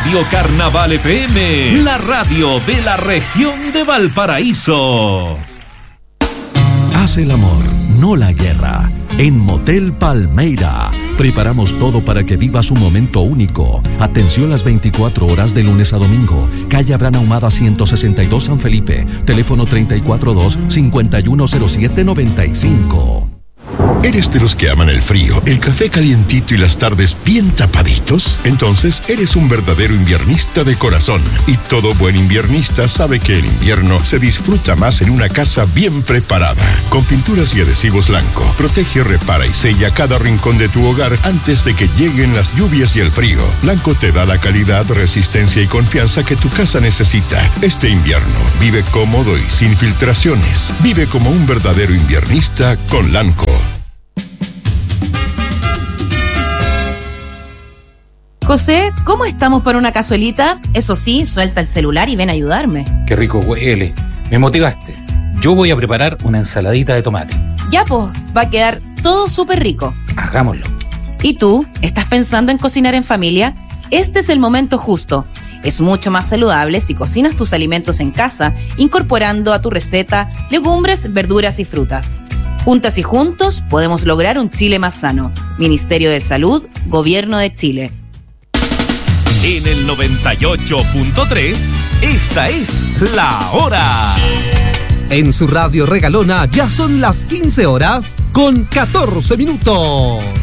Radio Carnaval FM, la radio de la región de Valparaíso. Haz el amor, no la guerra. En Motel Palmeira preparamos todo para que vivas un momento único. Atención las 24 horas de lunes a domingo. Calle Abraham Ahumada 162 San Felipe. Teléfono 342-510795. ¿Eres de los que aman el frío, el café calientito y las tardes bien tapaditos? Entonces eres un verdadero inviernista de corazón. Y todo buen inviernista sabe que el invierno se disfruta más en una casa bien preparada. Con pinturas y adhesivos Lanco, protege, repara y sella cada rincón de tu hogar antes de que lleguen las lluvias y el frío. Lanco te da la calidad, resistencia y confianza que tu casa necesita. Este invierno, vive cómodo y sin filtraciones. Vive como un verdadero inviernista con Lanco. José, ¿cómo estamos para una cazuelita? Eso sí, suelta el celular y ven a ayudarme. Qué rico huele. Me motivaste. Yo voy a preparar una ensaladita de tomate. Ya, pues, va a quedar todo súper rico. Hagámoslo. ¿Y tú? ¿Estás pensando en cocinar en familia? Este es el momento justo. Es mucho más saludable si cocinas tus alimentos en casa, incorporando a tu receta legumbres, verduras y frutas. Juntas y juntos podemos lograr un Chile más sano. Ministerio de Salud, Gobierno de Chile. En el 98.3, esta es La Hora. En su radio regalona ya son las 15 horas con 14 minutos.